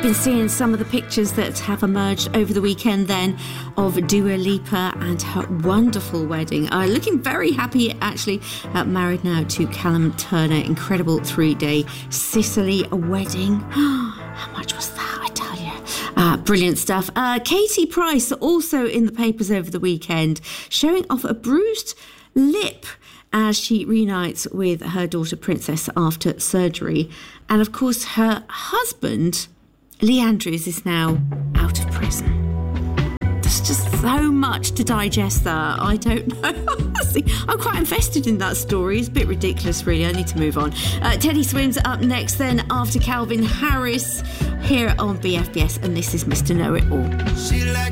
Been seeing some of the pictures that have emerged over the weekend then of Dua Lipa and her wonderful wedding. Looking very happy, actually, married now to Callum Turner. Incredible 3-day Sicily wedding. How much was that, I tell you? Brilliant stuff. Katie Price, also in the papers over the weekend, showing off a bruised lip as she reunites with her daughter Princess after surgery. And of course, her husband, Lee Andrews, is now out of prison. There's just so much to digest there. I don't know. I'm quite invested in that story. It's a bit ridiculous, really. I need to move on. Teddy Swims up next then after Calvin Harris here on BFBS, and this is Mr. Know-It-All. She like